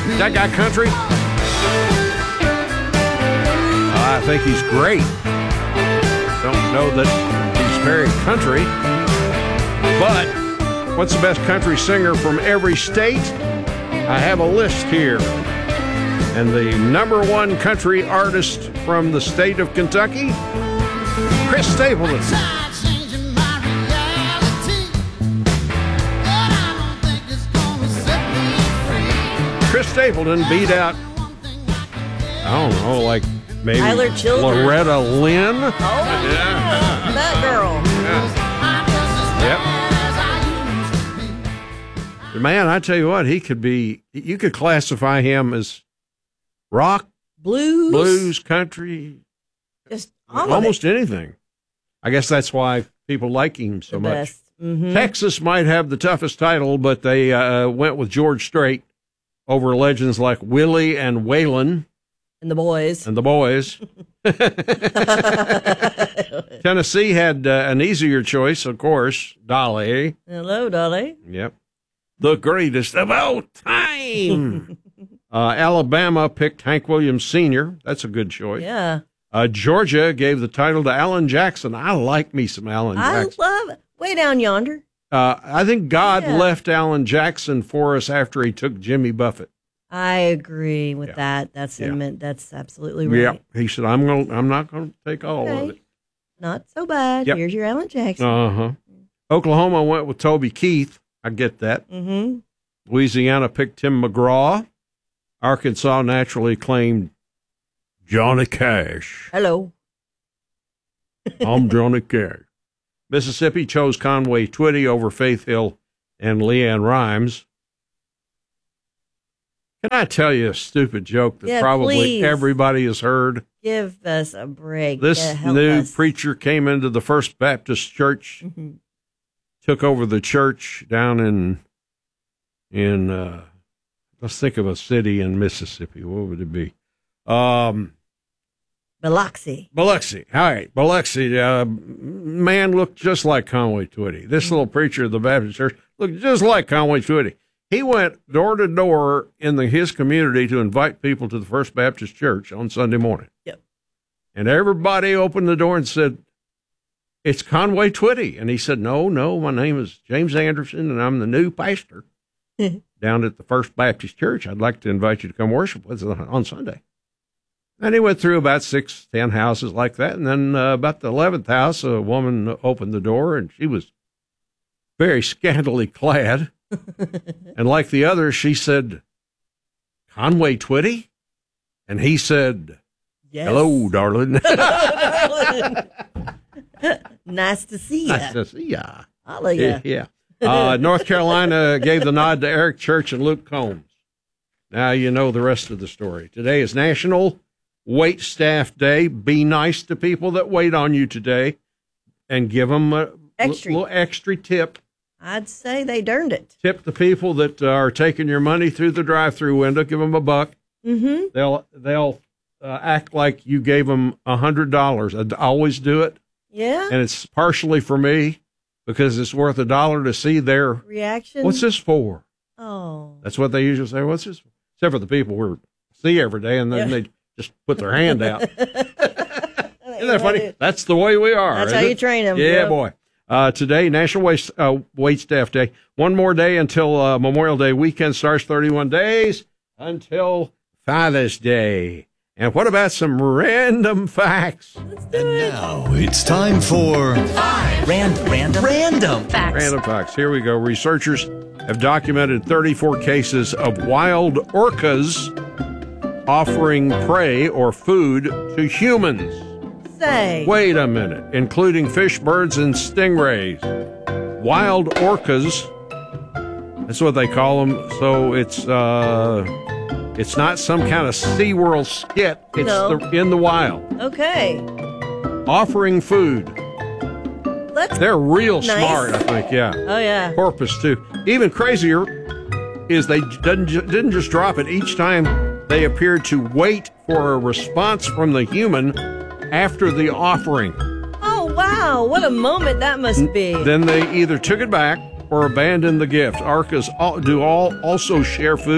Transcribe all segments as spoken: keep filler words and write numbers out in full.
That guy country? I think he's great. Don't know that he's very country. But what's the best country singer from every state? I have a list here. And the number one country artist from the state of Kentucky, Chris Stapleton. Chris Stapleton beat out, I don't know, like maybe Tyler Childers. Loretta Lynn. Oh, yeah. That girl. Yeah. Yep. Man, I tell you what, he could be, you could classify him as rock, blues, blues, country, just almost anything. I guess that's why people like him so the much. Best. Mm-hmm. Texas might have the toughest title, but they uh, went with George Strait over legends like Willie and Waylon. And the boys. And the boys. Tennessee had uh, an easier choice, of course, Dolly. Hello, Dolly. Yep. The greatest of all time. uh, Alabama picked Hank Williams Senior That's a good choice. Yeah. Uh, Georgia gave the title to Alan Jackson. I like me some Alan Jackson. I love it. Way down yonder. Uh, I think God yeah. left Alan Jackson for us after he took Jimmy Buffett. I agree with yeah. that. That's yeah. That's absolutely right. Yeah, he said, "I'm going. I'm not going to take all okay. of it." Not so bad. Yep. Here's your Alan Jackson. Uh huh. Oklahoma went with Toby Keith. I get that. Mm-hmm. Louisiana picked Tim McGraw. Arkansas naturally claimed Johnny Cash. Hello. I'm Johnny Cash. Mississippi chose Conway Twitty over Faith Hill and Leanne Rimes. Can I tell you a stupid joke that yeah, probably please. everybody has heard? Give us a break. This yeah, new us. preacher came into the First Baptist Church, mm-hmm. took over the church down in, in uh, let's think of a city in Mississippi. What would it be? Um, Biloxi. Biloxi. All right. Biloxi. Uh, man looked just like Conway Twitty. This mm-hmm. little preacher of the Baptist Church looked just like Conway Twitty. He went door to door in the, his community to invite people to the First Baptist Church on Sunday morning. Yep. And everybody opened the door and said, "It's Conway Twitty." And he said, no, no, my name is James Anderson, and I'm the new pastor down at the First Baptist Church. I'd like to invite you to come worship with us on Sunday. And he went through about six, ten houses like that. And then uh, about the eleventh house, a woman opened the door, and she was very scantily clad. And like the others, she said, "Conway Twitty?" And he said, yes. "Hello, darling." Nice to see ya. Nice to see ya. Holla ya. Yeah. Uh, North Carolina gave the nod to Eric Church and Luke Combs. Now you know the rest of the story. Today is National Wait Staff Day. Be nice to people that wait on you today and give them a extra. little extra tip. I'd say they earned it. Tip the people that are taking your money through the drive-through window. Give them a buck. Mm-hmm. They'll they'll uh, act like you gave them a hundred dollars. I always do it. Yeah. And it's partially for me because it's worth a dollar to see their reaction. What's this for? Oh. That's what they usually say. What's this for? Except for the people we see every day, and then yeah. they just put their hand out. Isn't that funny? That's the way we are. That's how it? you train them. Yeah, yep. boy. Uh, today, National Wait, uh, Wait Staff Day. One more day until uh, Memorial Day weekend starts, thirty-one days until Father's Day. And what about some random facts? And now it's time for five random, random, random facts. Random facts. Here we go. Researchers have documented thirty-four cases of wild orcas offering prey or food to humans. Say. Wait a minute. Including fish, birds, and stingrays. Wild orcas. That's what they call them. So it's uh, it's not some kind of SeaWorld skit. It's no. the, in the wild. Okay. Offering food. That's They're real nice. smart, I think. Yeah. Oh yeah. Porpoise too. Even crazier is they didn't didn't just drop it. Each time they appeared to wait for a response from the human after the offering. Oh, wow. What a moment that must be. Then they either took it back or abandoned the gift. Orcas all, do all also share food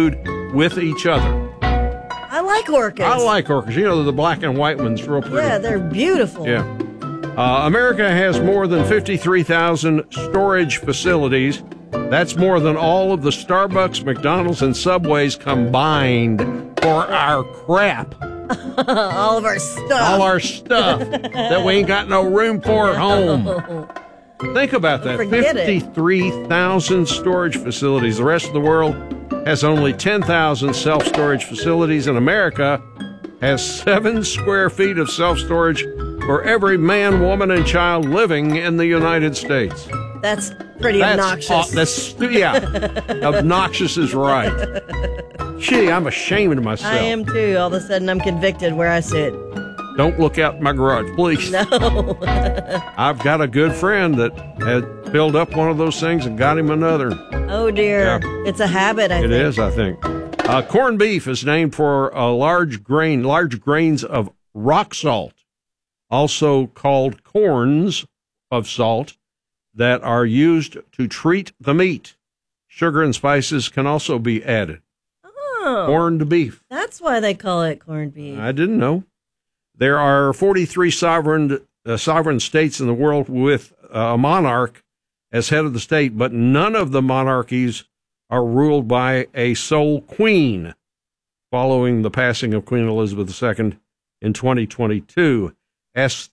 with each other. I like orcas. I like orcas. You know, the black and white ones, real pretty. Yeah, they're beautiful. Yeah. Uh, America has more than fifty-three thousand storage facilities. That's more than all of the Starbucks, McDonald's, and Subways combined for our crap. All of our stuff. All our stuff that we ain't got no room for at home. Think about that. Forget it. fifty-three thousand storage facilities. The rest of the world has only ten thousand self-storage facilities, and America has seven square feet of self-storage for every man, woman, and child living in the United States. That's pretty That's, obnoxious. Uh, that's yeah. Obnoxious is right. Gee, I'm ashamed of myself. I am too. All of a sudden, I'm convicted where I sit. Don't look out my garage, please. No. I've got a good friend that had filled up one of those things and got him another. Oh, dear. Yeah. It's a habit, I It think. is, I think. Uh, corned beef is named for a large grain, large grains of rock salt, also called corns of salt, that are used to treat the meat. Sugar and spices can also be added. Oh, Corned beef. that's why they call it corned beef. I didn't know. There are forty-three sovereign uh, sovereign states in the world with uh, a monarch as head of the state, but none of the monarchies are ruled by a sole queen, following the passing of Queen Elizabeth the Second in twenty twenty-two. Es-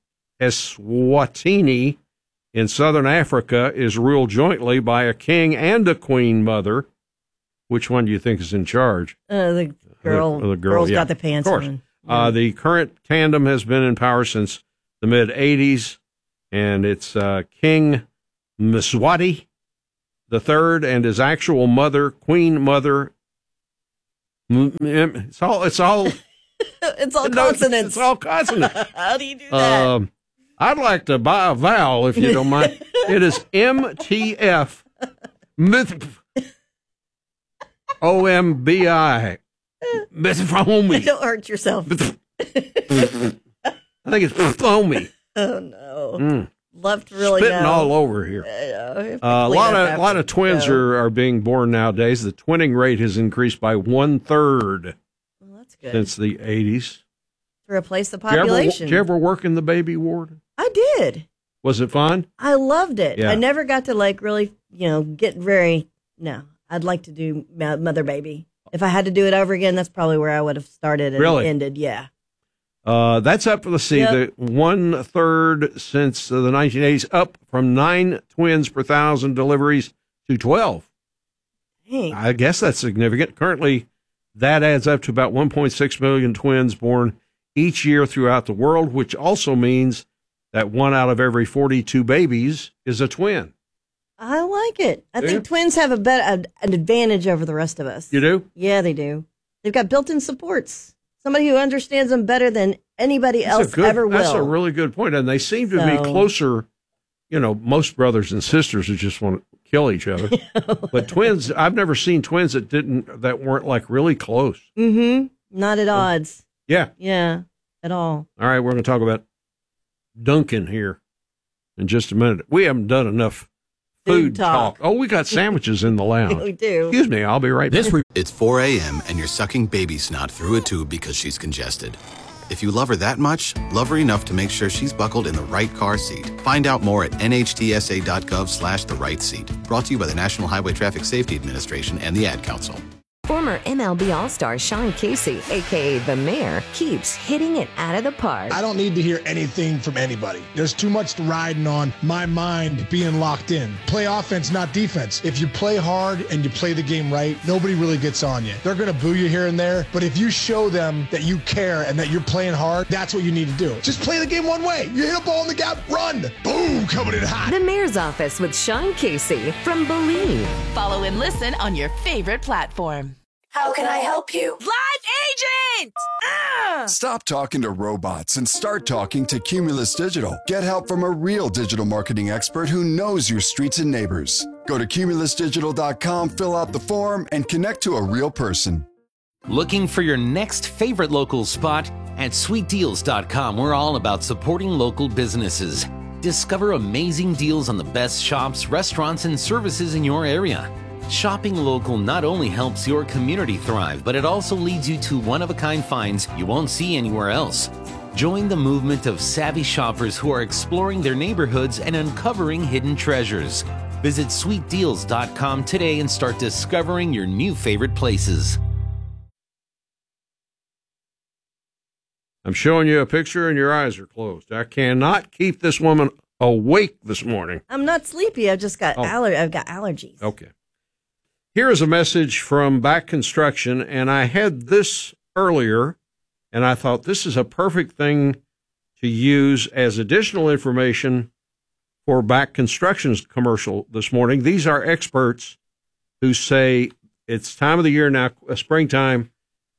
Eswatini in southern Africa is ruled jointly by a king and a queen mother. Which one do you think is in charge? Uh, the girl, The- the girl, girl's yeah. got the pants Of course. on. Uh, the current tandem has been in power since the mid eighties, and it's uh, King Mswati the Third and his actual mother, Queen Mother. M- m- It's all. It's all. It's all no, consonants. It's all consonants. How do you do that? Um, I'd like to buy a vowel if you don't mind. It is M T F. Myth. O M B I. Mythfoamy. Don't hurt yourself. I think it's foamy. Oh, no. Mm. Love to really Spitting know. all over here. Uh, Uh, a lot of a lot of twins are, are being born nowadays. The twinning rate has increased by one third Well, that's good. since the eighties. To replace the Did you, ever, population. did you ever work in the baby ward? I did. Was it fun? I loved it. Yeah. I never got to like really, you know, get very. No, I'd like to do mo- mother baby. If I had to do it over again, that's probably where I would have started and Really? ended. Yeah. Uh, that's up for the see Yep. the one third since uh, the nineteen eighties, up from nine twins per thousand deliveries to twelve. Dang. I guess that's significant. Currently, that adds up to about one point six million twins born each year throughout the world, which also means that one out of every forty-two babies is a twin. I like it. I Do think you? twins have a better an advantage over the rest of us. You do? Yeah, they do. They've got built-in supports. Somebody who understands them better than anybody That's else a good, ever will. That's a really good point. And they seem to be So- closer. You know, most brothers and sisters who just want to kill each other. But twins, I've never seen twins that didn't, that weren't like really close. Mm-hmm. Not at odds. Yeah. Yeah, at all. All right. We're going to talk about Dunkin' here in just a minute. We haven't done enough food, Food talk. Oh, we got sandwiches in the We lounge. do. Excuse me. I'll be right back. This re- It's four a.m. and you're sucking baby snot through a tube because she's congested. If you love her that much, love her enough to make sure she's buckled in the right car seat. Find out more at nhtsa.gov slash the right seat. Brought to you by the National Highway Traffic Safety Administration and the Ad Council. Former M L B All-Star Sean Casey, a k a. The Mayor, keeps hitting it out of the park. I don't need to hear anything from anybody. There's too much riding on my mind being locked in. Play offense, not defense. If you play hard and you play the game right, nobody really gets on you. They're going to boo you here and there, but if you show them that you care and that you're playing hard, that's what you need to do. Just play the game one way. You hit a ball in the gap, run. Boom, coming in hot. The Mayor's Office with Sean Casey from Believe. Follow and listen on your favorite platform. How can I help you? Live agent! Ah! Stop talking to robots and start talking to Cumulus Digital. Get help from a real digital marketing expert who knows your streets and neighbors. Go to cumulus digital dot com, fill out the form, and connect to a real person. Looking for your next favorite local spot? At sweet deals dot com, we're all about supporting local businesses. Discover amazing deals on the best shops, restaurants, and services in your area. Shopping local not only helps your community thrive, but it also leads you to one-of-a-kind finds you won't see anywhere else. Join the movement of savvy shoppers who are exploring their neighborhoods and uncovering hidden treasures. Visit sweet deals dot com today and start discovering your new favorite places. I'm showing you a picture and your eyes are closed. I cannot keep this woman awake this morning. I'm not sleepy. I've just got Oh. aller- I've got allergies. Okay. Here is a message from Back Construction, and I had this earlier, and I thought this is a perfect thing to use as additional information for Back Construction's commercial this morning. These are experts who say it's time of the year now, uh, springtime,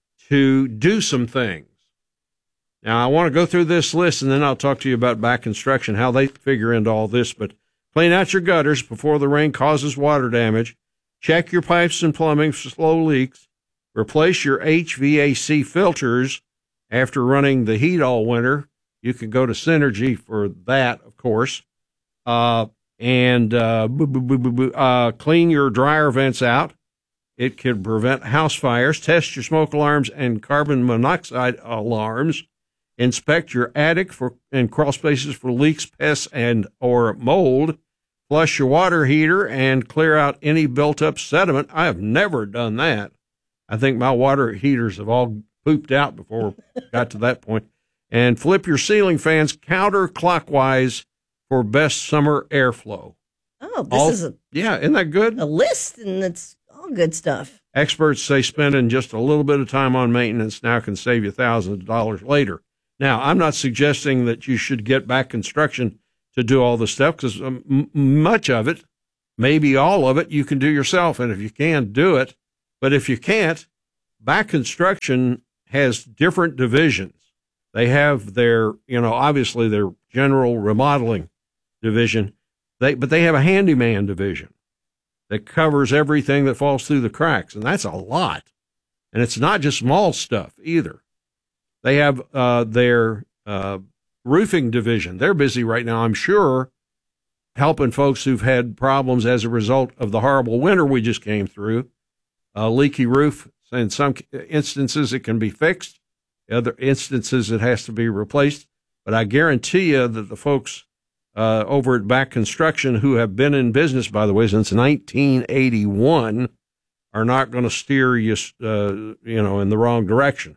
to do some things. Now, I want to go through this list, and then I'll talk to you about Back Construction, how they figure into all this. But clean out your gutters before the rain causes water damage. Check your pipes and plumbing for slow leaks. Replace your H V A C filters after running the heat all winter. You can go to Synergy for that, of course. Uh, and uh, boo, boo, boo, boo, boo, uh, clean your dryer vents out. It can prevent house fires. Test your smoke alarms and carbon monoxide alarms. Inspect your attic for and crawl spaces for leaks, pests, and or mold. Flush your water heater and clear out any built-up sediment. I have never done that. I think my water heaters have all pooped out before we got to that point. And flip your ceiling fans counterclockwise for best summer airflow. Oh, this All, is a, yeah, isn't that good? a list, and it's all good stuff. Experts say spending just a little bit of time on maintenance now can save you thousands of dollars later. Now, I'm not suggesting that you should get Back Construction to do all this stuff, because um, m- much of it, maybe all of it, you can do yourself. And if you can, do it. But if you can't, Back Construction has different divisions. They have their, you know, obviously their general remodeling division, they but they have a handyman division that covers everything that falls through the cracks. And that's a lot. And it's not just small stuff either. They have uh, their uh, roofing division. They're busy right now, I'm sure, helping folks who've had problems as a result of the horrible winter we just came through. A leaky roof, in some instances it can be fixed. Other instances it has to be replaced. But I guarantee you that the folks uh, over at Back Construction, who have been in business, by the way, since nineteen eighty-one, are not going to steer you, uh, you know, in the wrong direction.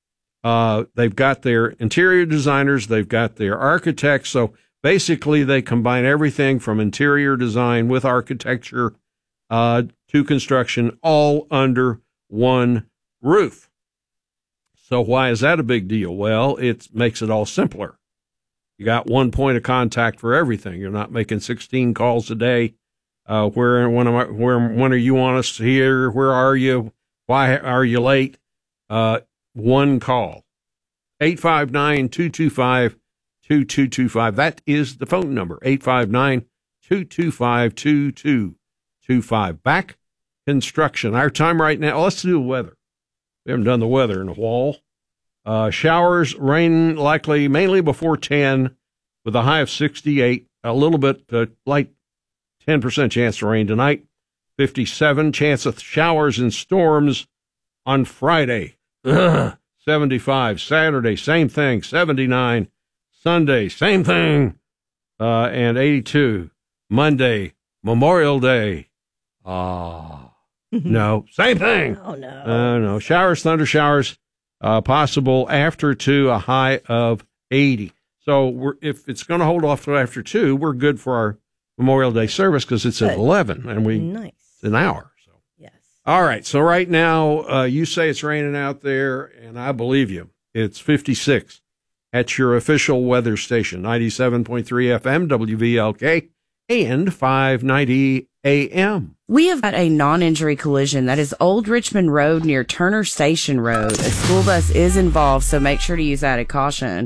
Uh, they've got their interior designers, they've got their architects. So basically, they combine everything from interior design with architecture uh, to construction, all under one roof. So why is that a big deal? Well, it makes it all simpler. You got one point of contact for everything. You're not making sixteen calls a day. Uh, where when am I, where when are you on us here? Where are you? Why are you late? Uh, one call. eight five nine, two two five, two two two five. That is the phone number. eight five nine, two two five, two two two five. Back Construction. Our time right now. Let's do the weather. We haven't done the weather in a while. Uh, showers, rain likely mainly before ten with a high of sixty-eight. A little bit uh, light ten percent chance of rain tonight. fifty-seven. Chance of showers and storms on Friday. Ugh. seventy-five. Saturday, same thing. seventy-nine. Sunday, same thing. Uh, and eighty-two. Monday, Memorial Day. Ah, no, same thing. Oh, no. Uh, no. Showers, thunder showers, uh, possible after two, a high of eighty. So we're, if it's going to hold off till after two, we're good for our Memorial Day service because it's at Good. eleven and we, Nice. it's an hour. So. Yes. All right. So right now, uh, you say it's raining out there, and I believe you. It's fifty-six at your official weather station, ninety-seven point three F M, W V L K, and five ninety A M. We have got a non-injury collision. That is Old Richmond Road near Turner Station Road. A school bus is involved, so make sure to use added caution.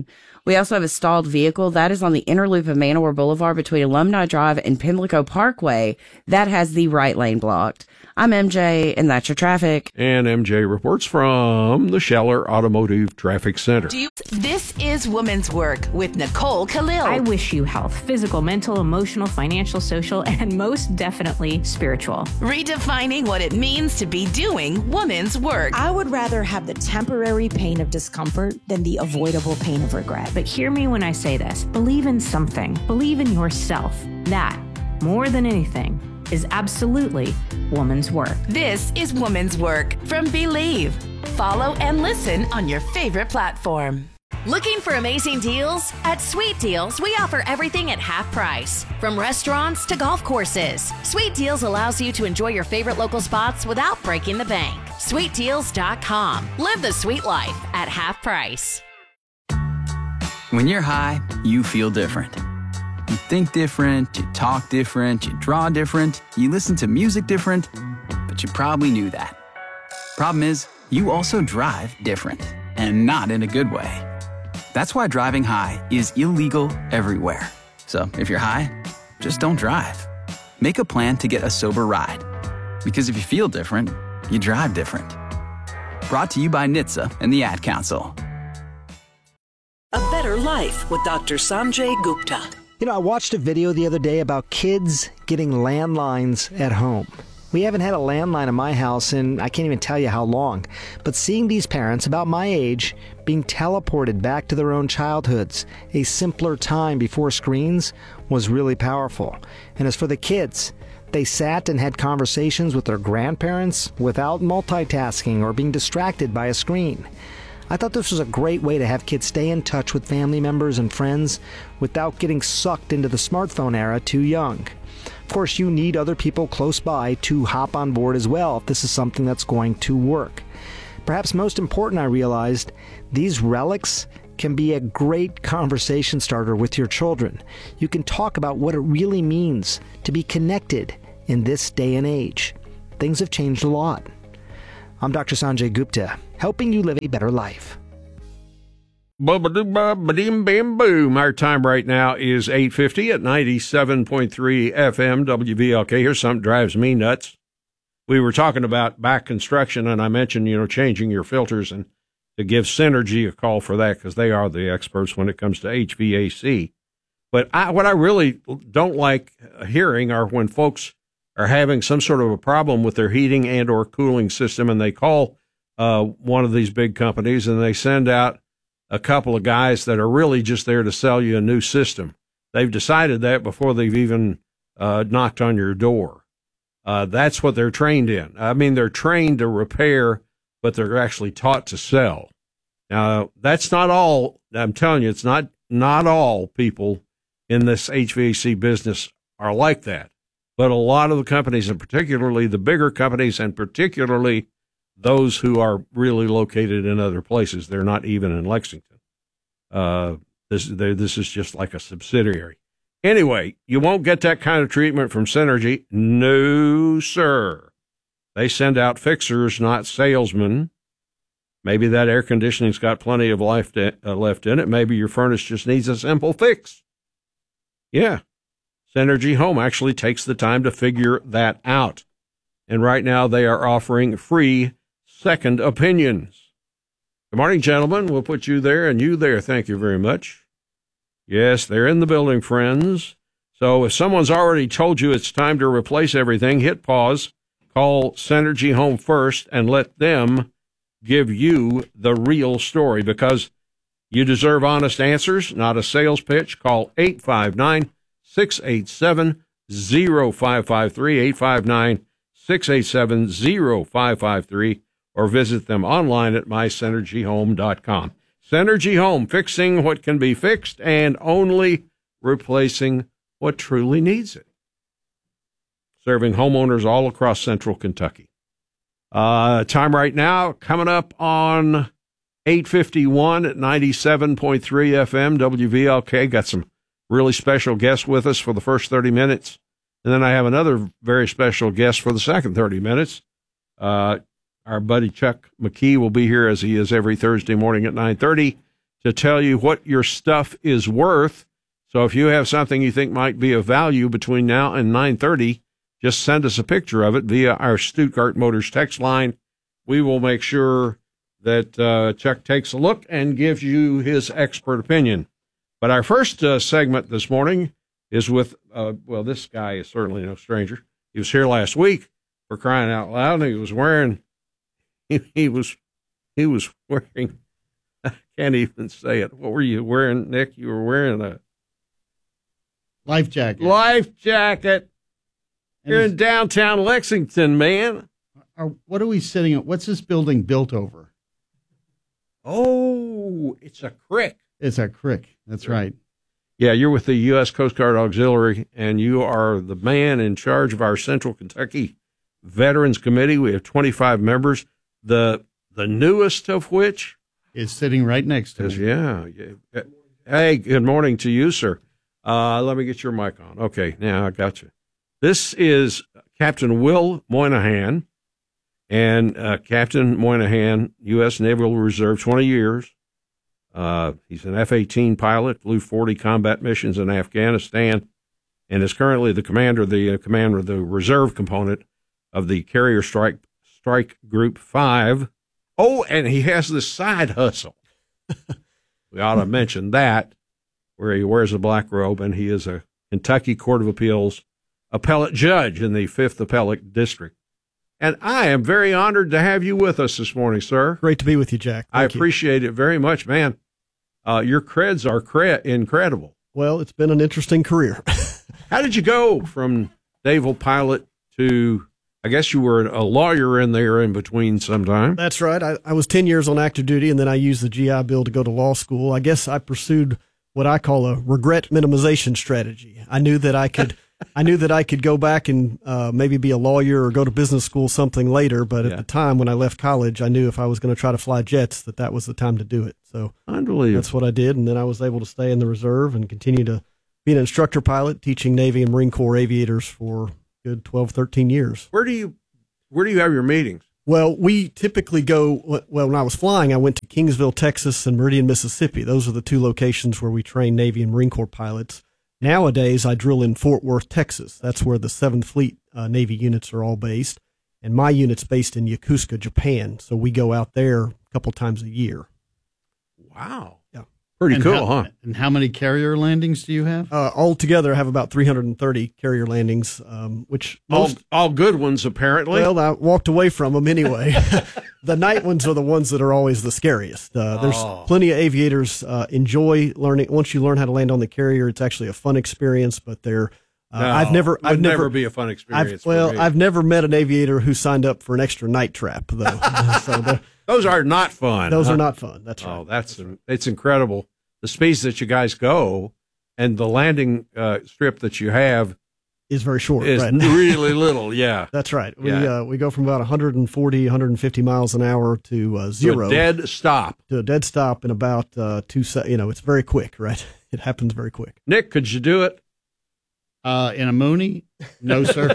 We also have a stalled vehicle that is on the inner loop of Manowar Boulevard between Alumni Drive and Pimlico Parkway that has the right lane blocked. I'm M J, and that's your traffic. And M J reports from the Scheller Automotive Traffic Center. Do you, this is Woman's Work with Nicole Khalil. I wish you health, physical, mental, emotional, financial, social, and most definitely spiritual. Redefining what it means to be doing woman's work. I would rather have the temporary pain of discomfort than the avoidable pain of regret. But hear me when I say this. Believe in something. Believe in yourself. That, more than anything, is absolutely woman's work. This is Woman's Work from Believe. Follow and listen on your favorite platform. Looking for amazing deals? At Sweet Deals, we offer everything at half price. From restaurants to golf courses, Sweet Deals allows you to enjoy your favorite local spots without breaking the bank. sweet deals dot com. Live the sweet life at half price. When you're high, you feel different. You think different, you talk different, you draw different, you listen to music different, but you probably knew that. Problem is, you also drive different, and not in a good way. That's why driving high is illegal everywhere. So if you're high, just don't drive. Make a plan to get a sober ride. Because if you feel different, you drive different. Brought to you by N H T S A and the Ad Council. A Better Life with Doctor Sanjay Gupta. You know, I watched a video the other day about kids getting landlines at home. We haven't had a landline in my house in I can't even tell you how long. But seeing these parents about my age being teleported back to their own childhoods, a simpler time before screens, was really powerful. And as for the kids, they sat and had conversations with their grandparents without multitasking or being distracted by a screen. I thought this was a great way to have kids stay in touch with family members and friends without getting sucked into the smartphone era too young. Of course, you need other people close by to hop on board as well if this is something that's going to work. Perhaps most important, I realized, these relics can be a great conversation starter with your children. You can talk about what it really means to be connected in this day and age. Things have changed a lot. I'm Doctor Sanjay Gupta, helping you live a better life. Boom. Our time right now is eight fifty at ninety-seven point three F M W V L K. Here's something that drives me nuts. We were talking about back construction, and I mentioned, you know, changing your filters, and to give Synergy a call for that because they are the experts when it comes to H V A C. But I, what I really don't like hearing are when folks are having some sort of a problem with their heating and or cooling system, and they call uh, one of these big companies, and they send out a couple of guys that are really just there to sell you a new system. They've decided that before they've even uh, knocked on your door. Uh, that's what they're trained in. I mean, they're trained to repair, but they're actually taught to sell. Now, that's not all. I'm telling you, it's not, not all people in this H V A C business are like that. But a lot of the companies, and particularly the bigger companies, and particularly those who are really located in other places, they're not even in Lexington. Uh, this, this is just like a subsidiary. Anyway, you won't get that kind of treatment from Synergy. No, sir. They send out fixers, not salesmen. Maybe that air conditioning's got plenty of life to, uh, left in it. Maybe your furnace just needs a simple fix. Yeah. Synergy Home actually takes the time to figure that out. And right now they are offering free second opinions. Good morning, gentlemen. We'll put you there and you there. Thank you very much. Yes, they're in the building, friends. So if someone's already told you it's time to replace everything, hit pause, call Synergy Home first, and let them give you the real story, because you deserve honest answers, not a sales pitch. Call eight five nine, six eight seven, zero five five three, eight five nine, six eight seven, zero five five three, or visit them online at my synergy home dot com. Synergy Home, fixing what can be fixed and only replacing what truly needs it. Serving homeowners all across central Kentucky. Uh, time right now, coming up on eight fifty-one at ninety-seven point three F M W V L K. Got some really special guests with us for the first thirty minutes. And then I have another very special guest for the second thirty minutes. Uh, our buddy Chuck McKee will be here, as he is every Thursday morning at nine thirty. to tell you what your stuff is worth. So if you have something you think might be of value between now and nine thirty, just send us a picture of it via our Stuttgart Motors text line. We will make sure that uh, Chuck takes a look and gives you his expert opinion. But our first uh, segment this morning is with, uh, well, this guy is certainly no stranger. He was here last week, for crying out loud, and he was wearing, he, he was, he was wearing, I can't even say it. What were you wearing, Nick? You were wearing a life jacket. Life jacket. You're in downtown Lexington, man. Are, what are we sitting at? What's this building built over? Oh, it's a crick. It's a crick. That's right. Yeah, you're with the U S Coast Guard Auxiliary, and you are the man in charge of our Central Kentucky Veterans Committee. We have twenty-five members, the the newest of which is sitting right next to is, me. Yeah, yeah. Hey, good morning to you, sir. Uh, let me get your mic on. Okay, now I got you. This is Captain Will Moynihan, and uh, Captain Moynihan, U S Naval Reserve, twenty years. Uh, he's an F eighteen pilot, flew forty combat missions in Afghanistan, and is currently the commander, the uh, commander of the reserve component of the Carrier Strike Strike Group Five. Oh, and he has this side hustle. We ought to mention that, where he wears a black robe, and he is a Kentucky Court of Appeals appellate judge in the Fifth Appellate District. And I am very honored to have you with us this morning, sir. Great to be with you, Jack. Thank I you. appreciate it very much, man. Uh, your creds are cre- incredible. Well, it's been an interesting career. How did you go from naval pilot to, I guess you were a lawyer in there in between sometime? That's right. I, I was ten years on active duty, and then I used the G I Bill to go to law school. I guess I pursued what I call a regret minimization strategy. I knew that I could... I knew that I could go back and uh, maybe be a lawyer or go to business school something later, but at Yeah. the time when I left college, I knew if I was going to try to fly jets, that that was the time to do it. So Unbelievable. that's what I did, and then I was able to stay in the reserve and continue to be an instructor pilot, teaching Navy and Marine Corps aviators for a good twelve, thirteen years. Where do you where do you have your meetings? Well, we typically go, well, when I was flying, I went to Kingsville, Texas, and Meridian, Mississippi. Those are the two locations where we train Navy and Marine Corps pilots. Nowadays, I drill in Fort Worth, Texas. That's where the seventh Fleet uh, Navy units are all based. And my unit's based in Yokosuka, Japan. So we go out there a couple times a year. Wow. Yeah. Pretty And cool, how- huh? And how many carrier landings do you have? Uh, altogether, I have about three hundred thirty carrier landings, um, which All, most, all good ones, apparently. well, I walked away from them anyway. The night ones are the ones that are always the scariest. Uh, there's Oh. plenty of aviators uh, enjoy learning. Once you learn how to land on the carrier, it's actually a fun experience. But they're uh, No, I've never, would I've never, never be a fun experience I've, for well, me. I've never met an aviator who signed up for an extra night trap though. So they're- Those are not fun. those huh? are not fun. That's right. Oh, that's it's incredible. The speeds that you guys go and the landing uh, strip that you have is very short. is right? really little. Yeah. That's right. We Yeah. uh, we go from about one forty, one fifty miles an hour to uh, zero, To a dead stop. to a dead stop in about uh, two. Se- you know, it's very quick, right? It happens very quick. Nick, could you do it? Uh, in a Mooney? No, sir.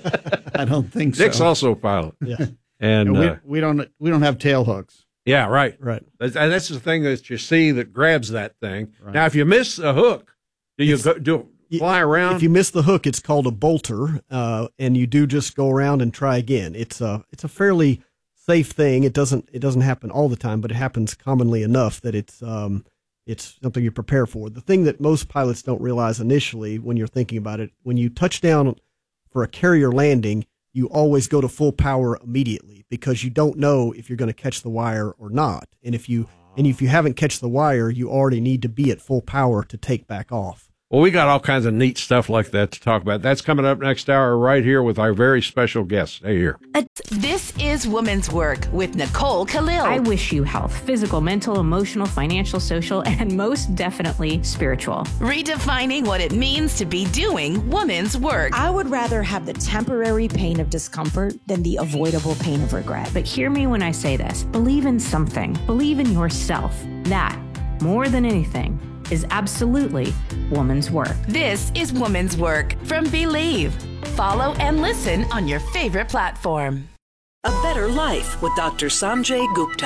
I don't think so. Nick's also a pilot. Yeah. And And we, uh, we don't we don't have tail hooks. yeah, right. Right. That's, and that's the thing that you see that grabs that thing. Right. Now, if you miss a hook, do you go, do fly around? If you miss the hook, it's called a bolter, uh, and you do just go around and try again. It's a it's a fairly safe thing. It doesn't it doesn't happen all the time, but it happens commonly enough that it's um it's something you prepare for. The thing that most pilots don't realize initially when you're thinking about it, when you touch down for a carrier landing, you always go to full power immediately because you don't know if you're going to catch the wire or not. And if you and if you haven't catched the wire, you already need to be at full power to take back off. Well, we got all kinds of neat stuff like that to talk about. That's coming up next hour right here with our very special guest. Stay here. This is Women's Work with Nicole Khalil. I wish you health, physical, mental, emotional, financial, social, and most definitely spiritual. Redefining what it means to be doing women's work. I would rather have the temporary pain of discomfort than the avoidable pain of regret. But hear me when I say this. Believe in something. Believe in yourself. That, more than anything, is absolutely woman's work. This is Women's Work from Believe. Follow and listen on your favorite platform. A Better Life with Doctor Sanjay Gupta.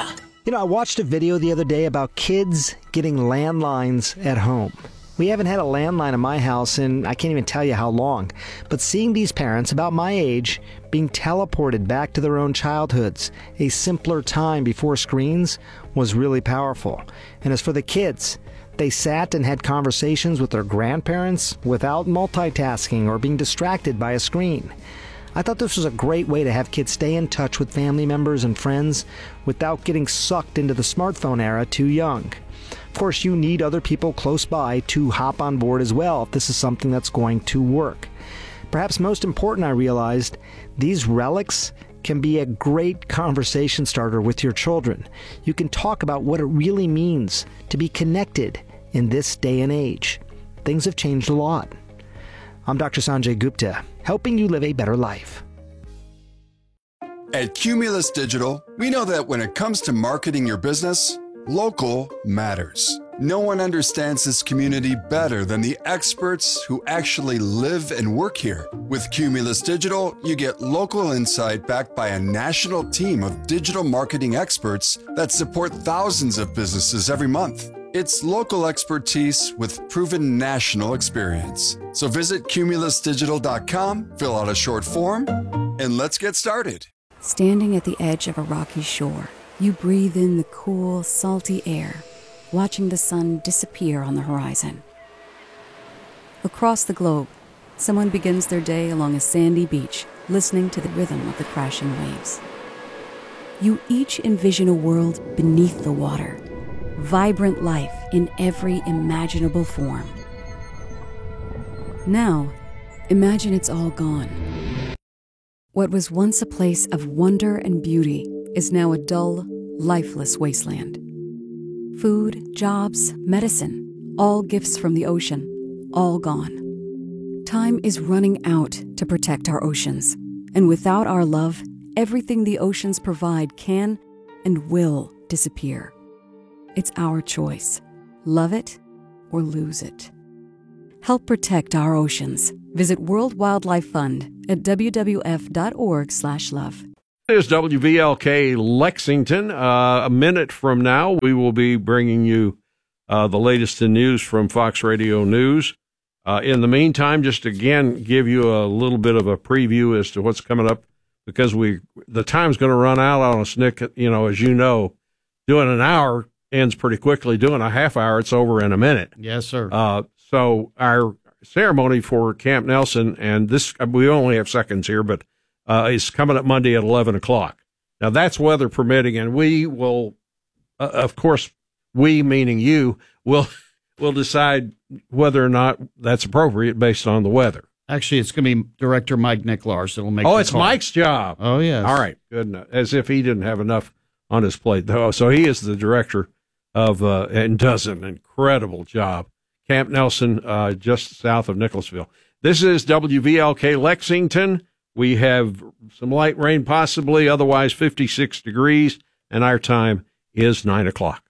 You know, I watched a video the other day about kids getting landlines at home. We haven't had a landline in my house in I can't even tell you how long. But seeing these parents about my age being teleported back to their own childhoods, a simpler time before screens, was really powerful. And as for the kids, they sat and had conversations with their grandparents without multitasking or being distracted by a screen. I thought this was a great way to have kids stay in touch with family members and friends without getting sucked into the smartphone era too young. Of course, you need other people close by to hop on board as well if this is something that's going to work. Perhaps most important, I realized, these relics can be a great conversation starter with your children. You can talk about what it really means to be connected in this day and age. Things have changed a lot. I'm Doctor Sanjay Gupta, helping you live a better life. At Cumulus Digital, we know that when it comes to marketing your business, local matters. No one understands this community better than the experts who actually live and work here. With Cumulus Digital, you get local insight backed by a national team of digital marketing experts that support thousands of businesses every month. It's local expertise with proven national experience. So visit cumulus digital dot com, fill out a short form, and let's get started. Standing at the edge of a rocky shore, you breathe in the cool, salty air, watching the sun disappear on the horizon. Across the globe, someone begins their day along a sandy beach, listening to the rhythm of the crashing waves. You each envision a world beneath the water, vibrant life in every imaginable form. Now, imagine it's all gone. What was once a place of wonder and beauty is now a dull, lifeless wasteland. Food, jobs, medicine, all gifts from the ocean, all gone. Time is running out to protect our oceans, and without our love, everything the oceans provide can and will disappear. It's our choice. Love it or lose it. Help protect our oceans. Visit World Wildlife Fund at w w f dot org slash love. This is W V L K Lexington. Uh, a minute from now, we will be bringing you uh, the latest in news from Fox Radio News. Uh, in the meantime, just again give you a little bit of a preview as to what's coming up, because we the time's going to run out on us, Nick. You know, as you know, doing an hour ends pretty quickly. Doing a half hour, it's over in a minute. Yes, sir. Uh, so our ceremony for Camp Nelson, and this we only have seconds here, but uh, is coming up Monday at eleven o'clock. Now that's weather permitting, and we will, uh, of course, we meaning you will will decide whether or not that's appropriate based on the weather. Actually, it's going to be Director Mike Nicklars that'll make. Oh, the it's call. Mike's job. Oh, yes. All right, good enough. As if he didn't have enough on his plate, though. So he is the director of uh, and does an incredible job. Camp Nelson, uh, just south of Nicholasville. This is W V L K Lexington. We have some light rain possibly, otherwise fifty-six degrees, and our time is nine o'clock.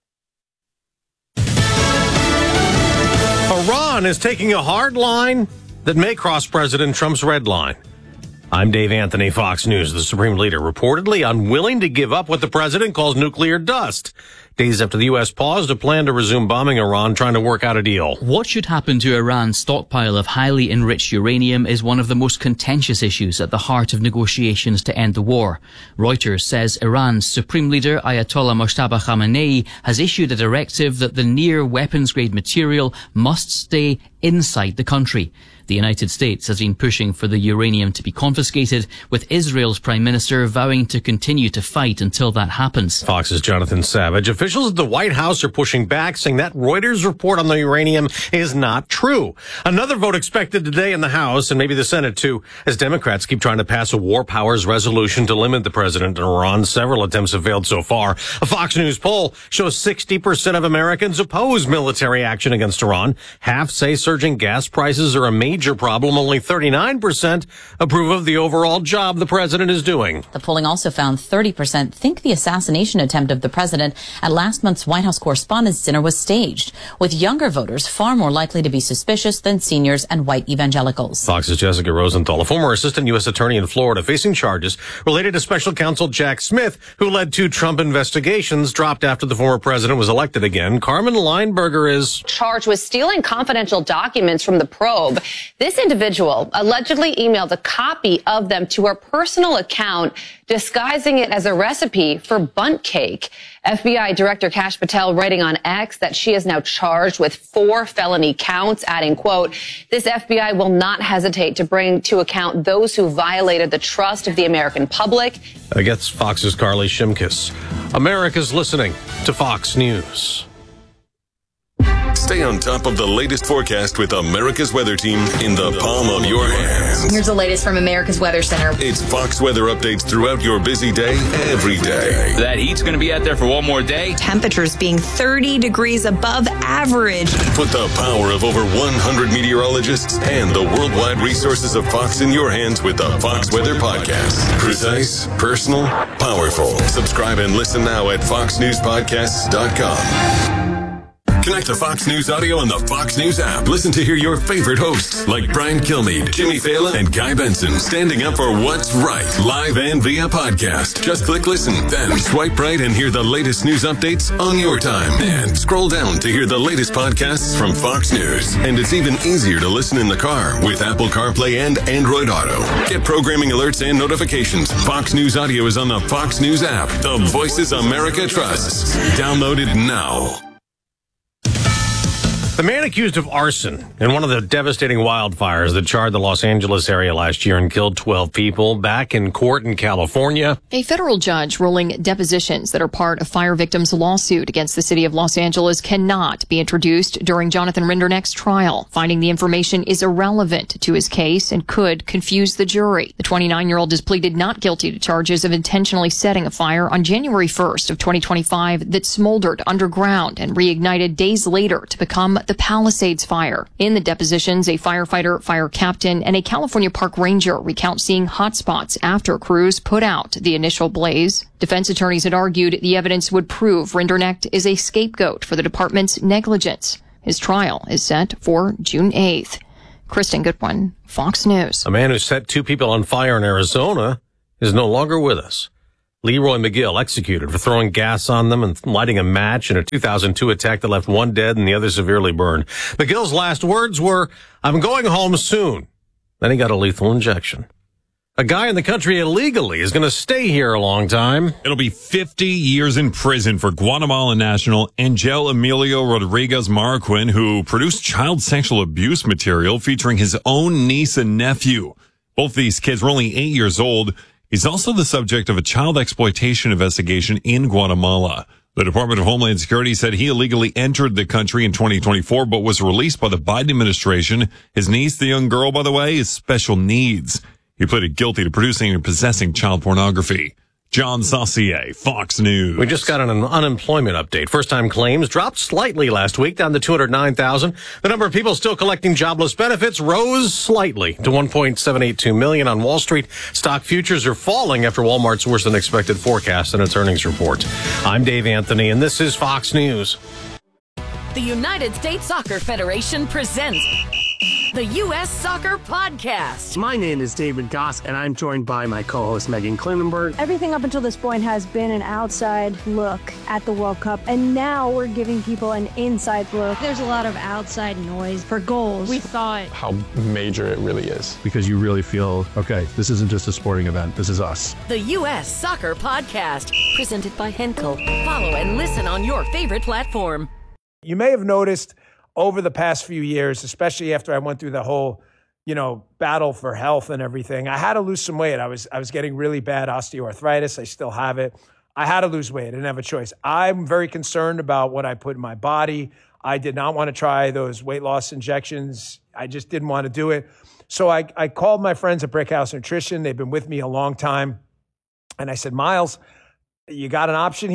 Iran is taking a hard line that may cross President Trump's red line. I'm Dave Anthony, Fox News. The Supreme Leader reportedly unwilling to give up what the president calls nuclear dust. Days after the U S paused a plan to resume bombing Iran, trying to work out a deal. What should happen to Iran's stockpile of highly enriched uranium is one of the most contentious issues at the heart of negotiations to end the war. Reuters says Iran's Supreme Leader Ayatollah Mojtaba Khamenei has issued a directive that the near weapons-grade material must stay inside the country. The United States has been pushing for the uranium to be confiscated, with Israel's Prime Minister vowing to continue to fight until that happens. Fox's Jonathan Savage. Officials at the White House are pushing back, saying that Reuters report on the uranium is not true. Another vote expected today in the House, and maybe the Senate too, as Democrats keep trying to pass a war powers resolution to limit the president in Iran. Several attempts have failed so far. A Fox News poll shows sixty percent of Americans oppose military action against Iran. Half say surging gas prices are a major major problem. Only thirty-nine percent approve of the overall job the president is doing. The polling also found thirty percent think the assassination attempt of the president at last month's White House Correspondents' Dinner was staged, with younger voters far more likely to be suspicious than seniors and white evangelicals. Fox's Jessica Rosenthal, a former assistant U S attorney in Florida, facing charges related to special counsel Jack Smith, who led two Trump investigations, dropped after the former president was elected again. Carmen Lineberger is charged with stealing confidential documents from the probe. This individual allegedly emailed a copy of them to her personal account, disguising it as a recipe for bundt cake. F B I Director Kash Patel writing on X that she is now charged with four felony counts, adding, quote, this F B I will not hesitate to bring to account those who violated the trust of the American public. I guess Fox's Carly Shimkus. America's listening to Fox News. Stay on top of the latest forecast with America's Weather Team in the palm of your hands. Here's the latest from America's Weather Center. It's Fox weather updates throughout your busy day, every day. That heat's going to be out there for one more day. Temperatures being thirty degrees above average. Put the power of over one hundred meteorologists and the worldwide resources of Fox in your hands with the Fox Weather Podcast. Precise, personal, powerful. Subscribe and listen now at fox news podcasts dot com. Connect to Fox News Audio on the Fox News app. Listen to hear your favorite hosts like Brian Kilmeade, Jimmy Fallon, and Guy Benson standing up for what's right, live and via podcast. Just click listen, then swipe right and hear the latest news updates on your time. And scroll down to hear the latest podcasts from Fox News. And it's even easier to listen in the car with Apple CarPlay and Android Auto. Get programming alerts and notifications. Fox News Audio is on the Fox News app. The voices America trusts. Download it now. The man accused of arson in one of the devastating wildfires that charred the Los Angeles area last year and killed twelve people back in court in California. A federal judge ruling depositions that are part of fire victims' lawsuit against the city of Los Angeles cannot be introduced during Jonathan Rinderneck's trial, finding the information is irrelevant to his case and could confuse the jury. The twenty-nine-year-old has pleaded not guilty to charges of intentionally setting a fire on January first of twenty twenty-five that smoldered underground and reignited days later to become the Palisades fire. In the depositions, a firefighter, fire captain, and a California park ranger recount seeing hot spots after crews put out the initial blaze. Defense attorneys had argued the evidence would prove Rinderneck is a scapegoat for the department's negligence. His trial is set for June eighth. Kristen Goodwin, Fox News. A man who set two people on fire in Arizona is no longer with us. Leroy McGill executed for throwing gas on them and lighting a match in a two thousand two attack that left one dead and the other severely burned. McGill's last words were, "I'm going home soon." Then he got a lethal injection. A guy in the country illegally is going to stay here a long time. It'll be fifty years in prison for Guatemalan national Angel Emilio Rodriguez Marroquin, who produced child sexual abuse material featuring his own niece and nephew. Both these kids were only eight years old. He's also the subject of a child exploitation investigation in Guatemala. The Department of Homeland Security said he illegally entered the country in twenty twenty-four, but was released by the Biden administration. His niece, the young girl, by the way, is special needs. He pleaded guilty to producing and possessing child pornography. John Saucier, Fox News. We just got an unemployment update. First-time claims dropped slightly last week, down to two hundred nine thousand. The number of people still collecting jobless benefits rose slightly to one point seven eight two million on Wall Street. Stock futures are falling after Walmart's worse-than-expected forecast in its earnings report. I'm Dave Anthony, and this is Fox News. The United States Soccer Federation presents the U S Soccer Podcast. My name is David Goss, and I'm joined by my co-host Megan Klinenberg. Everything up until this point has been an outside look at the World Cup, and now we're giving people an inside look. There's a lot of outside noise for goals. We thought how major it really is. Because you really feel, okay, this isn't just a sporting event, this is us. The U S Soccer Podcast, presented by Henkel. Follow and listen on your favorite platform. You may have noticed over the past few years, especially after I went through the whole, you know, battle for health and everything, I had to lose some weight. I was I was getting really bad osteoarthritis. I still have it. I had to lose weight. I didn't have a choice. I'm very concerned about what I put in my body. I did not want to try those weight loss injections. I just didn't want to do it. So I, I called my friends at Brickhouse Nutrition. They've been with me a long time. And I said, Miles, you got an option here?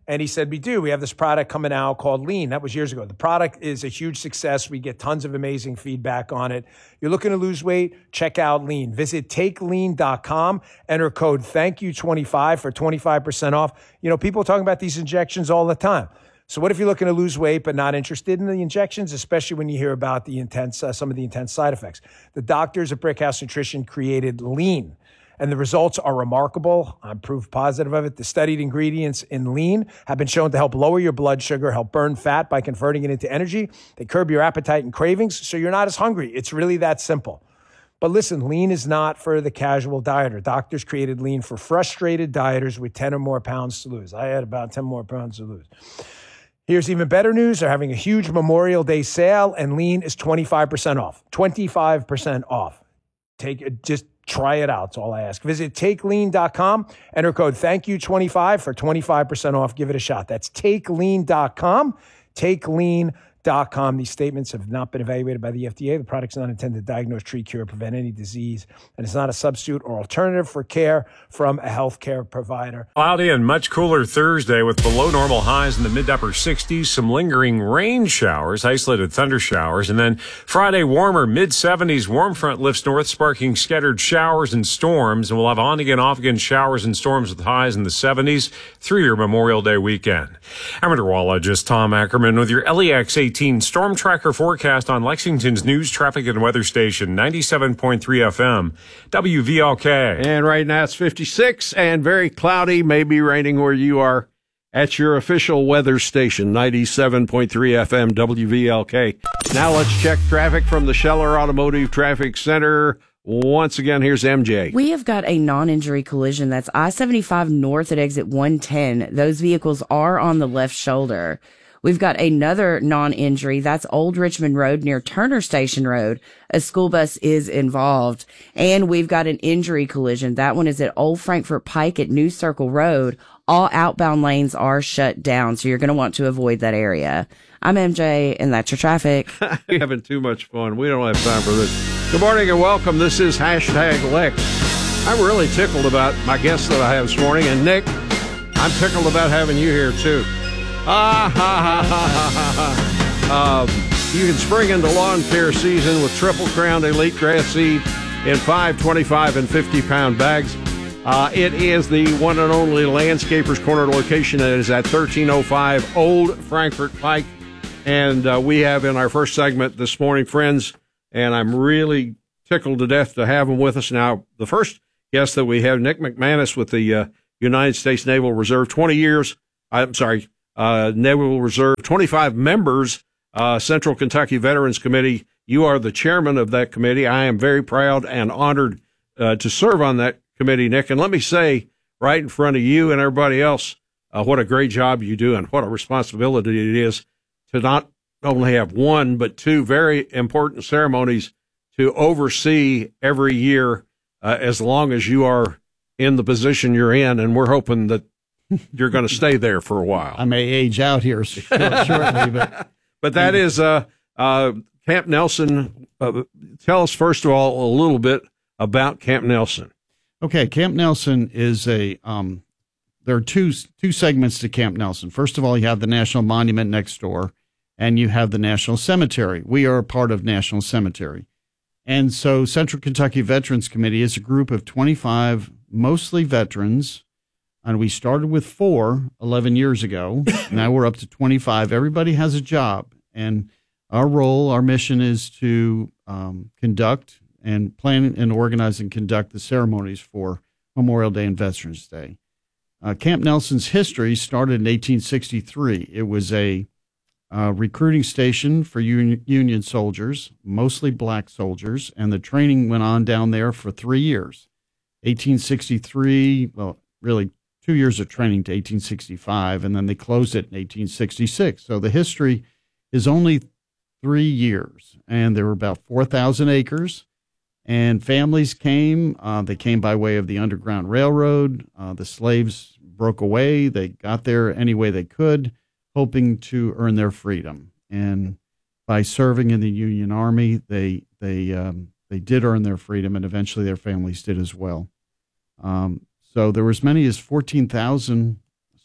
And he said, we do. We have this product coming out called Lean. That was years ago. The product is a huge success. We get tons of amazing feedback on it. You're looking to lose weight? Check out Lean. Visit take lean dot com. Enter code thank you twenty-five for twenty-five percent off. You know, people are talking about these injections all the time. So what if you're looking to lose weight but not interested in the injections, especially when you hear about the intense, uh, some of the intense side effects? The doctors at Brickhouse Nutrition created Lean. And the results are remarkable. I'm proof positive of it. The studied ingredients in Lean have been shown to help lower your blood sugar, help burn fat by converting it into energy. They curb your appetite and cravings, so you're not as hungry. It's really that simple. But listen, Lean is not for the casual dieter. Doctors created Lean for frustrated dieters with ten or more pounds to lose. I had about ten more pounds to lose. Here's even better news. They're having a huge Memorial Day sale, and Lean is twenty-five percent off. twenty-five percent off. Take it, just try it out. That's all I ask. Visit take lean dot com. Enter code thank you twenty-five for twenty-five percent off. Give it a shot. That's take lean dot com. take lean dot com. These statements have not been evaluated by the F D A. The product's not intended to diagnose, treat, cure, prevent any disease, and it's not a substitute or alternative for care from a healthcare provider. Cloudy and much cooler Thursday with below normal highs in the mid to upper sixties, some lingering rain showers, isolated thunder showers, and then Friday warmer mid seventies. Warm front lifts north, sparking scattered showers and storms, and we'll have on again, off again showers and storms with highs in the seventies through your Memorial Day weekend. I'm meteorologist Tom Ackerman with your L E X eighteen Storm Tracker forecast on Lexington's news, traffic, and weather station, ninety-seven point three F M, W V L K. And right now it's fifty-six and very cloudy, maybe raining where you are at your official weather station, ninety-seven point three F M, W V L K. Now let's check traffic from the Scheller Automotive Traffic Center. Once again, here's M J. We have got a non-injury collision. That's I seventy-five north at exit one ten. Those vehicles are on the left shoulder. We've got another non-injury. That's Old Richmond Road near Turner Station Road. A school bus is involved. And we've got an injury collision. That one is at Old Frankfort Pike at New Circle Road. All outbound lanes are shut down, so you're going to want to avoid that area. I'm M J, and that's your traffic. You're having too much fun. We don't have time for this. Good morning and welcome. This is Hashtag Lex. I'm really tickled about my guests that I have this morning. And Nick, I'm tickled about having you here, too. Ah, ha, ha, ha, ha, ha. Um, you can spring into lawn care season with Triple Crown Elite Grass Seed in five, twenty-five, and fifty-pound bags. Uh, it is the one and only Landscapers Corner location. It is at thirteen oh five Old Frankfort Pike. And uh, we have in our first segment this morning, friends, and I'm really tickled to death to have them with us. Now, the first guest that we have, Nick McManus with the uh, United States Naval Reserve, twenty years, I'm sorry, Uh, Naval Reserve, twenty-five members, uh, Central Kentucky Veterans Committee. You are the chairman of that committee. I am very proud and honored uh, to serve on that committee, Nick. And let me say right in front of you and everybody else, uh, what a great job you do and what a responsibility it is to not only have one, but two very important ceremonies to oversee every year uh, as long as you are in the position you're in. And we're hoping that you're going to stay there for a while. I may age out here shortly, but but that is uh, uh, Camp Nelson. Uh, tell us first of all a little bit about Camp Nelson. Okay, Camp Nelson is a. Um, there are two two segments to Camp Nelson. First of all, you have the National Monument next door, and you have the National Cemetery. We are a part of National Cemetery, and so Central Kentucky Veterans Committee is a group of twenty-five, mostly veterans. And we started with four eleven years ago. Now we're up to twenty-five. Everybody has a job. And our role, our mission is to um, conduct and plan and organize and conduct the ceremonies for Memorial Day and Veterans Day. Uh, Camp Nelson's history started in eighteen sixty-three. It was a uh, recruiting station for un- Union soldiers, mostly black soldiers. And the training went on down there for three years. eighteen sixty-three, well, really, two years of training to eighteen sixty-five, and then they closed it in eighteen sixty-six. So the history is only three years, and there were about four thousand acres, and families came. Uh, they came by way of the Underground Railroad. Uh, the slaves broke away. They got there any way they could, hoping to earn their freedom. And by serving in the Union Army, they they um, they did earn their freedom, and eventually their families did as well. Um, So there were as many as fourteen thousand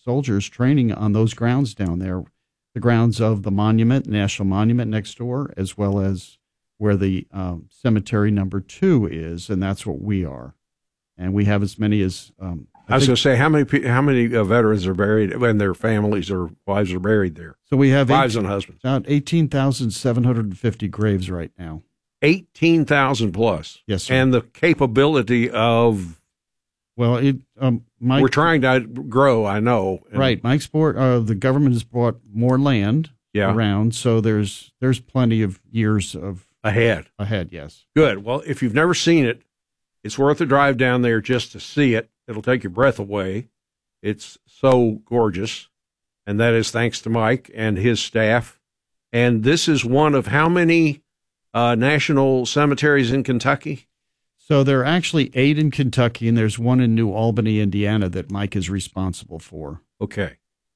soldiers training on those grounds down there, the grounds of the monument, National Monument next door, as well as where the um, cemetery number two is, and that's what we are. And we have as many as um, I, I was going to say how many pe- how many uh, veterans are buried and their families or wives are buried there. So we have wives eighteen, and husbands. About eighteen thousand seven hundred fifty graves right now. Eighteen thousand plus. Yes, sir. And the capability of well, it um, Mike, we're trying to grow. I know, and, right? Mike's bought uh, the government has bought more land yeah. around, so there's there's plenty of years of ahead. Ahead, yes. Good. Well, if you've never seen it, it's worth a drive down there just to see it. It'll take your breath away. It's so gorgeous. And that is thanks to Mike and his staff. And this is one of how many uh, national cemeteries in Kentucky? So there are actually eight in Kentucky, and there's one in New Albany, Indiana, that Mike is responsible for. Okay.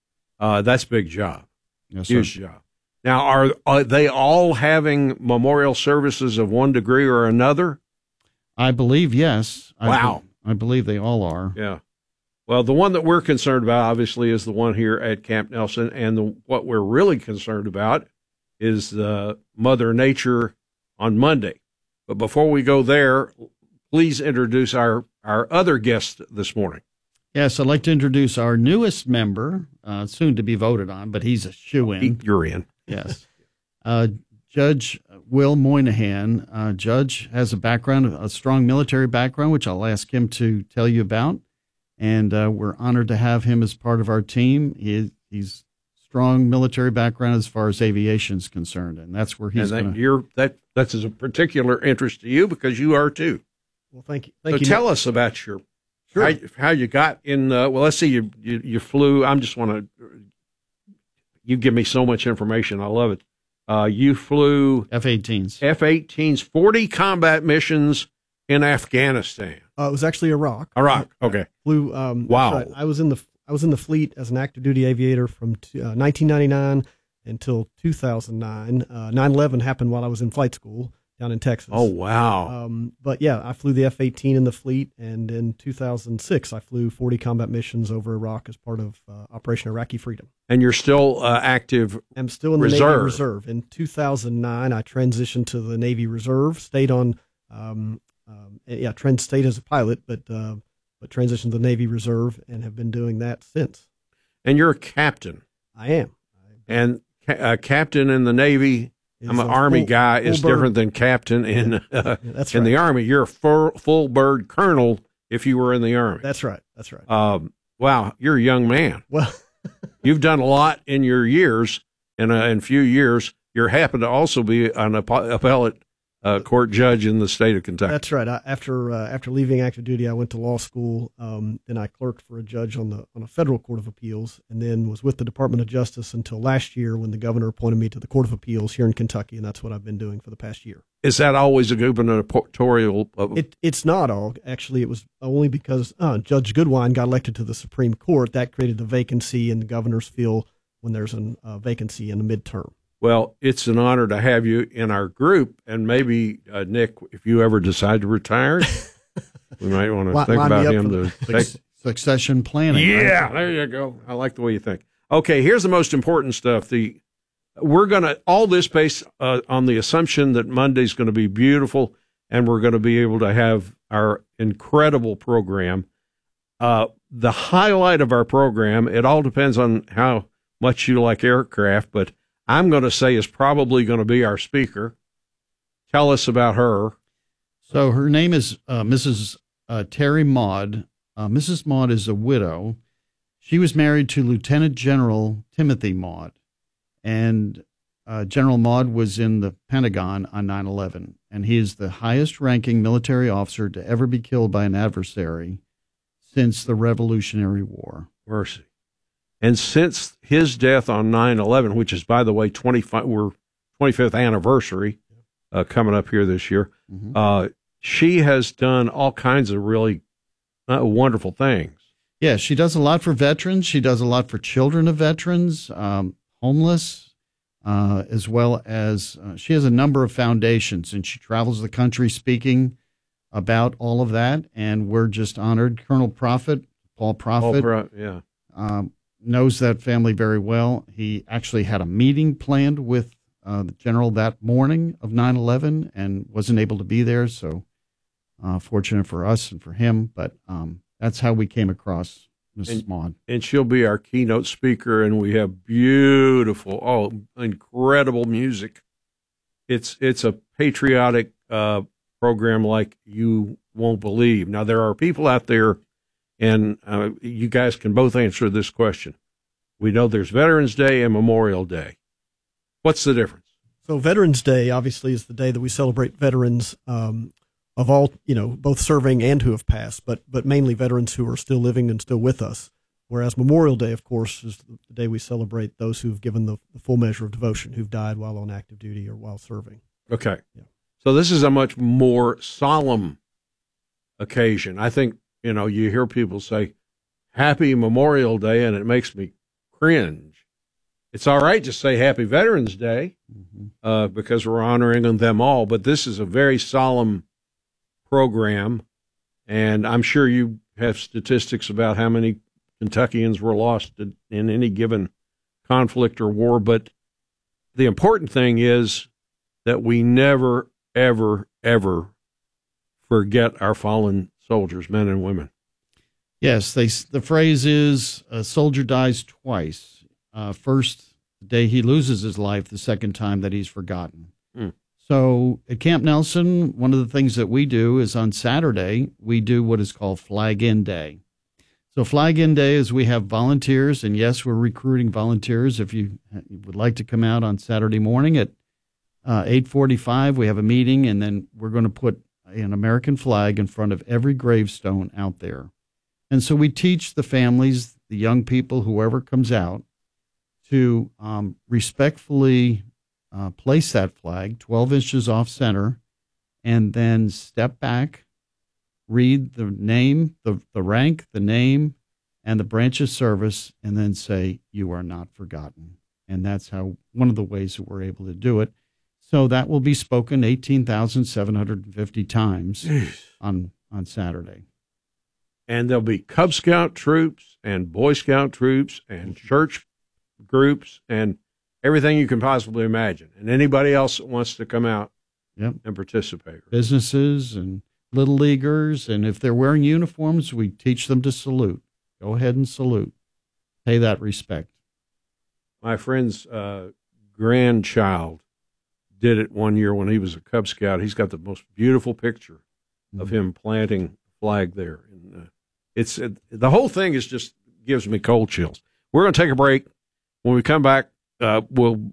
Uh, that's a big job. Yes, Huge sir. job. Now, are, are they all having memorial services of one degree or another? I believe, yes. I Wow. be- I believe they all are. Yeah. Well, the one that we're concerned about, obviously, is the one here at Camp Nelson. And the, what we're really concerned about is uh, Mother Nature on Monday. But before we go there, please introduce our, our other guest this morning. Yes, I'd like to introduce our newest member, uh, soon to be voted on, but he's a shoo-in. You're in. Yes. Uh, Judge Will Moynihan. Uh, Judge has a background, a strong military background, which I'll ask him to tell you about. And uh, we're honored to have him as part of our team. He, he's strong military background as far as aviation is concerned, and that's where he's going to. You're that that's a particular interest to you because you are too. Well, thank you. Thank so you. tell us about your sure. how, how you got in. Uh, well, let's see. You you, you flew. I'm just want to. You give me so much information. I love it. Uh, you flew F eighteens. F eighteens, forty combat missions in Afghanistan. Uh, it was actually Iraq. Iraq. Okay. Flew. Um, wow. Right. I was in the I was in the fleet as an active duty aviator from t- uh, nineteen ninety-nine until two thousand nine. Uh, nine eleven happened while I was in flight school down in Texas. Oh wow. Um, but yeah, I flew the F eighteen in the fleet, and in two thousand six I flew forty combat missions over Iraq as part of uh, Operation Iraqi Freedom. And you're still uh, active. I'm still in the reserve. Navy Reserve. In two thousand nine, I transitioned to the Navy Reserve. Stayed on, um, um, yeah, trans stayed as a pilot, but uh, but transitioned to the Navy Reserve and have been doing that since. And you're a captain. I am. And ca- a captain in the Navy. I'm an Army full, guy. Is different than captain in uh, yeah, that's in right. the Army. You're a full, full bird colonel if you were in the Army. That's right. That's right. Um, wow, you're a young man. Well, you've done a lot in your years. In a in few years, you happen to also be an appellate uh, court judge in the state of Kentucky. That's right. I, after uh, after leaving active duty, I went to law school. Um, then I clerked for a judge on the on a federal court of appeals, and then was with the Department of Justice until last year when the governor appointed me to the Court of Appeals here in Kentucky, and that's what I've been doing for the past year. Is that always a gubernatorial? Of- it, it's not all. Actually, it was only because uh, Judge Goodwine got elected to the Supreme Court. That created a vacancy, and the governors feel when there's a uh, vacancy in the midterm. Well, it's an honor to have you in our group, and maybe uh, Nick, if you ever decide to retire, we might want to think about him to take succession planning. Yeah, right? There you go. I like the way you think. Okay, here's the most important stuff. The we're gonna all this based uh, on the assumption that Monday's going to be beautiful, and we're going to be able to have our incredible program. Uh, the highlight of our program. It all depends on how much you like aircraft, but I'm going to say is probably going to be our speaker. Tell us about her. So her name is uh, Missus Uh, Terry Maud. Uh, Missus Maud is a widow. She was married to Lieutenant General Timothy Maud, and uh, General Maud was in the Pentagon on nine eleven, and he is the highest-ranking military officer to ever be killed by an adversary since the Revolutionary War. Mercy. And since his death on nine eleven, which is, by the way, twenty-five, we're twenty-fifth anniversary uh, coming up here this year, mm-hmm. uh, she has done all kinds of really uh, wonderful things. Yeah, she does a lot for veterans. She does a lot for children of veterans, um, homeless, uh, as well as uh, she has a number of foundations, and she travels the country speaking about all of that. And we're just honored. Colonel Prophet, Paul Prophet. Paul Pro- yeah. Um, knows that family very well. He actually had a meeting planned with uh, the general that morning of nine eleven and wasn't able to be there. So uh, fortunate for us and for him. But um, that's how we came across Missus And, Maud. and she'll be our keynote speaker, and we have beautiful, oh, incredible music. It's it's a patriotic uh, program like you won't believe. Now, there are people out there, and uh, you guys can both answer this question. We know there's Veterans Day and Memorial Day. What's the difference? So Veterans Day, obviously, is the day that we celebrate veterans um, of all, you know, both serving and who have passed, but but mainly veterans who are still living and still with us. Whereas Memorial Day, of course, is the day we celebrate those who've given the, the full measure of devotion, who've died while on active duty or while serving. Okay. Yeah. So this is a much more solemn occasion. I think, you know, you hear people say, Happy Memorial Day, and it makes me cringe. It's all right to say Happy Veterans Day mm-hmm. uh, because we're honoring them all, but this is a very solemn program, and I'm sure you have statistics about how many Kentuckians were lost in any given conflict or war, but the important thing is that we never, ever, ever forget our fallen soldiers, men and women. Yes, they, the phrase is a soldier dies twice. Uh, first, the day he loses his life, the second time that he's forgotten. Mm. So at Camp Nelson, one of the things that we do is on Saturday, we do what is called Flag In Day. So Flag In Day is we have volunteers, and yes, we're recruiting volunteers. If you would like to come out on Saturday morning at uh, eight forty-five, we have a meeting, and then we're going to put an American flag in front of every gravestone out there. And so we teach the families, the young people, whoever comes out, to um, respectfully uh, place that flag twelve inches off center, and then step back, read the name, the, the rank, the name, and the branch of service, and then say, you are not forgotten. And that's how one of the ways that we're able to do it. So that will be spoken eighteen thousand seven hundred fifty times on, on Saturday. And there'll be Cub Scout troops and Boy Scout troops and church groups and everything you can possibly imagine. And anybody else that wants to come out yep. and participate. Businesses and little leaguers, and if they're wearing uniforms, we teach them to salute. Go ahead and salute. Pay that respect. My friend's uh, grandchild did it one year when he was a Cub Scout. He's got the most beautiful picture mm-hmm. of him planting the flag there. And uh, it's uh, the whole thing is just gives me cold chills. We're going to take a break. When we come back, uh, we'll